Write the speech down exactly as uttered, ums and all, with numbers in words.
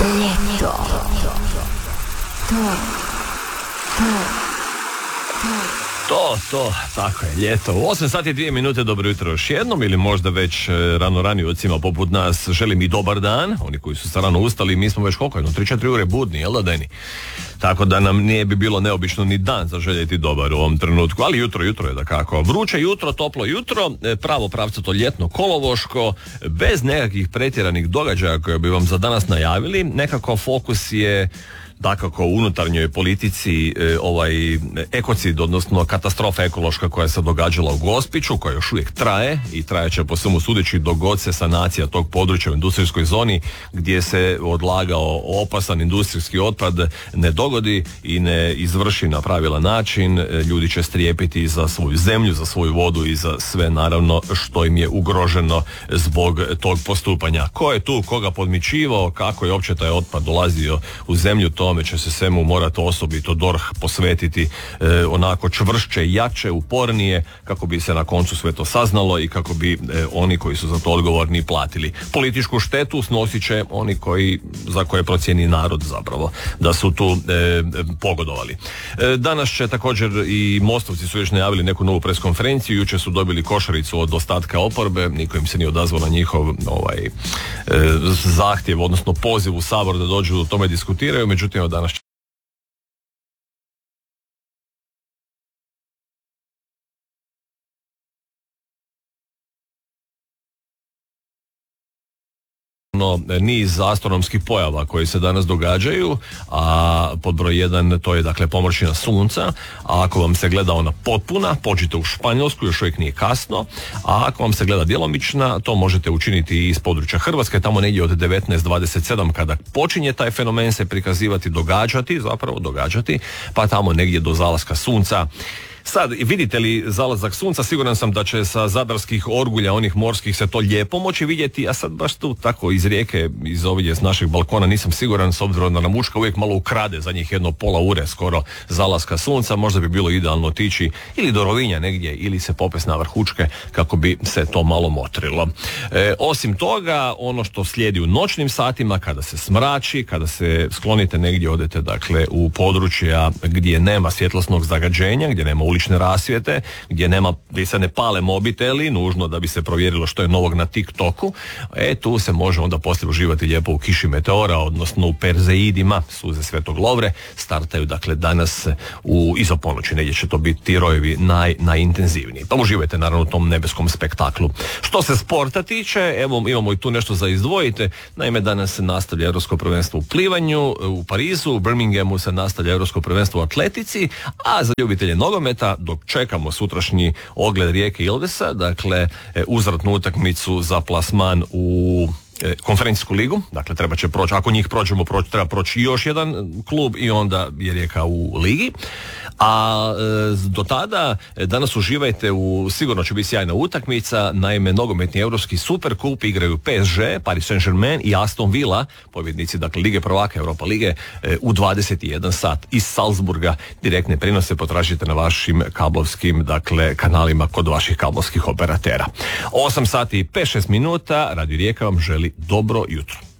Ljeto. To. To. To, to, tako je, ljeto. U osam sati i dvije minute, dobro jutro još jednom, ili možda već rano raniocima poput nas želim i dobar dan. Oni koji su se rano ustali, mi smo već koliko jedno, tri četiri ure budni, jel da, Deni? Tako da nam nije bi bilo neobično ni dan zaželjeti dobar u ovom trenutku, ali jutro, jutro je da kako. Vruće jutro, toplo jutro, pravo pravcato ljetno kolovoško, bez nekakvih pretjeranih događaja koje bi vam za danas najavili. Nekako fokus je dakako u unutarnjoj politici e, ovaj ekocid, odnosno katastrofa ekološka koja se događala u Gospiću, koja još uvijek traje i trajeće po svemu sudeći dok god se sanacija tog područja u industrijskoj zoni gdje se odlagao opasan industrijski otpad ne dogodi i ne izvrši na pravilan način. E, ljudi će strijepiti za svoju zemlju, za svoju vodu i za sve naravno što im je ugroženo zbog tog postupanja. Ko je tu, koga podmićivao, kako je uopće taj otpad dolazio u zemlju, to će se svemu morati osobito D O R H posvetiti e, onako čvršće, jače, upornije, kako bi se na koncu sve to saznalo i kako bi e, oni koji su za to odgovorni platili. Političku štetu snosit će oni koji, za koje procijeni narod zapravo da su tu e, pogodovali. E, danas će također i Mostovci su već najavili neku novu preskonferenciju, jučer su dobili košaricu od ostatka oporbe, niko im se nije odazvao na njihov ovaj, e, zahtjev, odnosno poziv u Sabor da dođu o tome diskutiraju, međutim danas će niz astronomskih pojava koji se danas događaju, a pod broj jedan to je dakle pomršina sunca, a ako vam se gleda ona potpuna, pođite u Španjolsku, još uvijek nije kasno, a ako vam se gleda djelomična, to možete učiniti i iz područja Hrvatske, tamo negdje od devetnaest dvadeset sedam kada počinje taj fenomen se prikazivati, događati, zapravo događati, pa tamo negdje do zalaska sunca. Sad, vidite li zalazak sunca, siguran sam da će sa zadarskih orgulja, onih morskih, se to lijepo moći vidjeti, a sad baš tu tako iz rijeke, iz ovdje s našeg balkona nisam siguran, s obzirom da nam Učka uvijek malo ukrade za njih jedno pola ure skoro zalaska sunca, možda bi bilo idealno otići ili do Rovinja negdje ili se popest na vrh Učke kako bi se to malo motrilo. E, osim toga, ono što slijedi u noćnim satima, kada se smrači, kada se sklonite negdje, odete dakle u područja gdje nema svjetlosnog zagađenja, gdje nema ulične rasvjete, gdje nema, gdje se ne pale mobiteli, nužno da bi se provjerilo što je novog na TikToku, e tu se može onda poslije uživati lijepo u kiši meteora, odnosno u Perzeidima, suze Svetog Lovre, startaju dakle danas u iza ponoći, negdje će to biti ti rojevi naj, najintenzivniji. Pa uživajte naravno u tom nebeskom spektaklu. Što se sporta tiče, evo imamo i tu nešto za izdvojite, naime danas se nastavlja Europsko prvenstvo u plivanju, u Parizu, u Birminghamu se nastavlja Europsko prvenstvo u atletici, a za ljubitelje nogometa dok čekamo sutrašnji ogled Rijeke Ilvesa, dakle uzvratnu utakmicu za plasman u konferencijsku ligu, dakle treba će proći, ako njih prođemo, proći, treba proći još jedan klub i onda je Rijeka u ligi, a e, do tada danas uživajte u, sigurno će biti sjajna utakmica, naime nogometni europski superkup igraju P S G, Paris Saint-Germain i Aston Villa, pobjednici dakle Lige prvaka, Europa lige, e, u dvadeset jedan sat iz Salzburga. Direktne prenose potražite na vašim kablovskim dakle kanalima kod vaših kablovskih operatera. osam sati i pet šest minuta, Radio Rijeka vam želi dobro jutro.